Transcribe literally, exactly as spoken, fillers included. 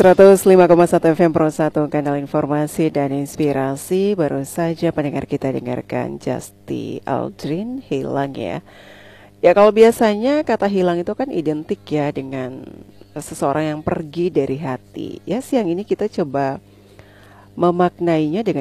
seratus lima koma satu F M Pro satu, kanal informasi dan inspirasi. Baru saja pendengar kita dengarkan Justy Aldrin, Hilang ya. Ya kalau biasanya kata hilang itu kan identik ya dengan seseorang yang pergi dari hati. Ya siang ini kita coba memaknainya dengan